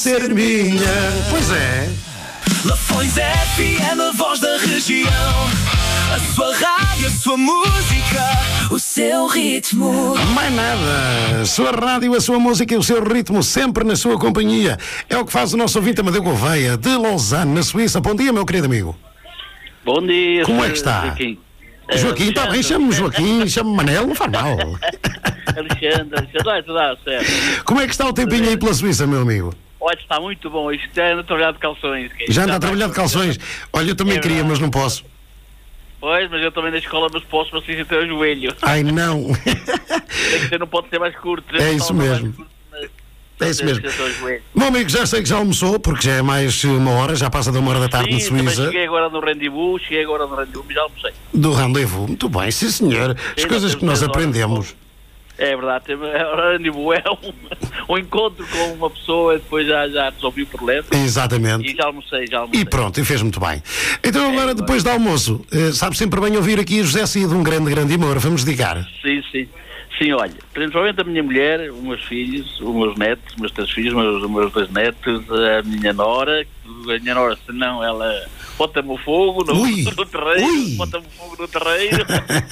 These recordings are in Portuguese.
ser minha. Pois é. Lafões FM, a voz da região. A sua rádio, a sua música, o seu ritmo. Mais nada. A sua rádio, a sua música e o seu ritmo, sempre na sua companhia. É o que faz o nosso ouvinte Amadeu Gouveia, de Lausanne, na Suíça. Bom dia, meu querido amigo. Bom dia. Como é que está? Joaquim. Joaquim, está bem, chame-me Joaquim, chame-me Manel, não faz mal. Alexandre, vai tudo dar certo. Como é que está o tempinho aí pela Suíça, meu amigo? Olha, está muito bom. Isto é ando a trabalhar de calções. Já anda a trabalhar de calções. Olha, eu também queria, mas não posso. Pois, mas eu também na escola, mas posso, mas preciso ter o joelho. Ai, não. Tem que ser, não pode ser mais curto. É isso mesmo. É isso mesmo. Meu amigo, já sei que já almoçou, porque já é mais uma hora, já passa de 1h da tarde na Suíça. Cheguei agora no rendezvous, mas já almocei. Do rendezvous, muito bem, sim senhor. As coisas que nós aprendemos. É verdade, o rendezvous é um encontro com uma pessoa e depois já resolvi o problema. Exatamente. E já almocei. E pronto, e fez muito bem. Então agora, depois do almoço, sabe sempre bem ouvir aqui José Cid, um grande amor, vamos dedicar. Sim, olha, principalmente a minha mulher, os meus filhos, os meus netos, os meus 3 filhos, os meus 2 netos, a minha nora, senão ela bota-me o fogo no terreiro, bota-me o fogo no terreiro.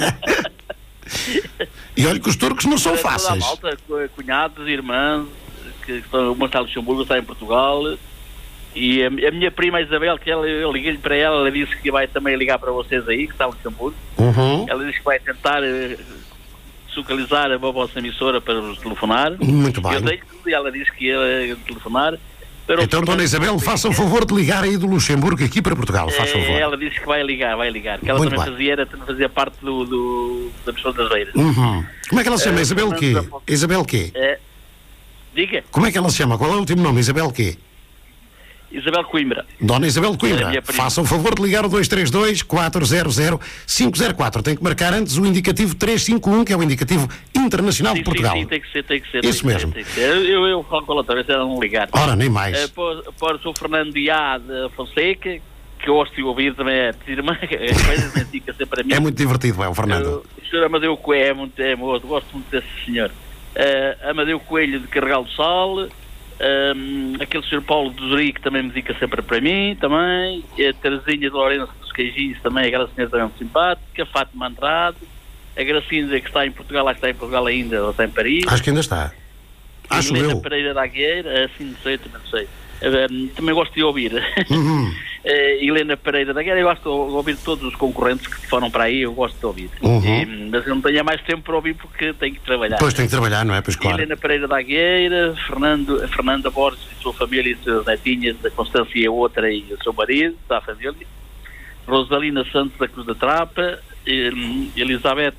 E olha que os turcos não são fáceis. Malta, cunhados, irmãs, uma está em Luxemburgo, está em Portugal, e a minha prima Isabel, que eu liguei-lhe para ela disse que vai também ligar para vocês aí, que está em Luxemburgo. Ela disse que vai tentar localizar a vossa emissora para vos telefonar. Muito bem. Eu dei tudo e ela disse que ia telefonar. Então, Dona Isabel, faça o favor de ligar aí do Luxemburgo aqui para Portugal, faz favor. Ela disse que vai ligar, que ela muito também fazia parte da pessoa das Beiras. Como é que ela se chama? Isabel quê? Isabel quê? Diga. Como é que ela se chama? Qual é o último nome? Isabel quê? Isabel Coimbra. Dona Isabel Coimbra, faça o favor de ligar o 232-400-504. Tem que marcar antes o indicativo 351, que é o indicativo internacional de Portugal. Sim, tem que ser. Isso mesmo. Eu falo com ela outra vez, ela não ligar. Ora, nem mais. Por o Fernando Diá de Fonseca, que eu gosto de ouvir também, é irmã, coisas indica sempre a mim. É muito divertido, o Fernando. O senhor Amadeu Coelho é muito, gosto muito desse senhor. Amadeu Coelho de Carregal do Sal. Aquele Sr. Paulo do Zurique que também me dedica sempre para mim, também a Terezinha de Lourenço dos Queijinhos, também aquela senhora também muito simpática, a Fátima Andrade, a Gracinda que está em Portugal, lá está em Portugal ainda, ou está em Paris. Acho que ainda está. Acho Helena eu. Pereira da Agueira, assim também não sei. Também gosto de ouvir. Helena Pereira da Guerra, eu gosto de ouvir todos os concorrentes que foram para aí, eu gosto de ouvir. Mas eu não tenho mais tempo para ouvir porque tenho que trabalhar. Pois tem que trabalhar, não é? Pois claro. Helena Pereira da Guerra, Fernanda Borges e sua família e suas netinhas, a Constância e a outra e o seu marido, da família. Rosalina Santos da Cruz da Trapa, Elizabeth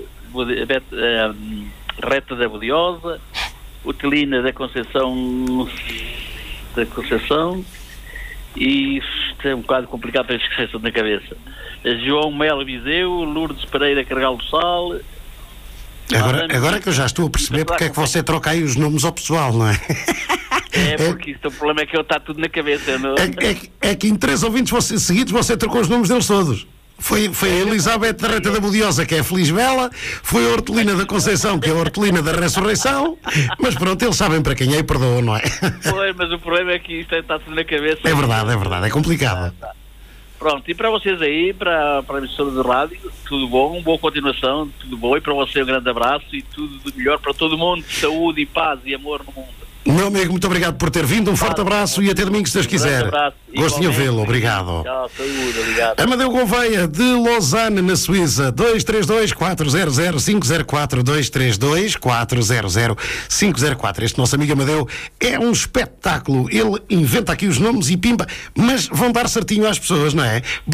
Reta da Bodiosa, Utelina da Conceição e isto é um bocado complicado para esquecer tudo na cabeça. João Melo Viseu, Lourdes Pereira Carregal do Sal. Agora que eu já estou a perceber porque é que você troca aí os nomes ao pessoal, não é? É porque isto, o problema é que eu está tudo na cabeça. Não? É que em 3 ouvintes seguidos você trocou os nomes deles todos. Foi a Elizabeth Reta da Bodiosa, que é a Feliz Bela, foi a Hortelina da Conceição, que é a Hortelina da Ressurreição, mas pronto, eles sabem para quem é e perdoam, não é? Pois, mas o problema é que isto está tudo na cabeça. É verdade, é complicado. Pronto, e para vocês aí, para a emissora de rádio, tudo bom, boa continuação, tudo bom, e para você um grande abraço e tudo de melhor para todo mundo, saúde e paz e amor no mundo. Meu amigo, muito obrigado por ter vindo, um forte abraço e até domingo se Deus quiser. Gosto de ouvi-lo, obrigado. Tchau, saúde, obrigado. Amadeu Gouveia, de Lausanne, na Suíça, 232-400-504, 232-400-504. Este nosso amigo Amadeu é um espetáculo, ele inventa aqui os nomes e pimba, mas vão dar certinho às pessoas, não é?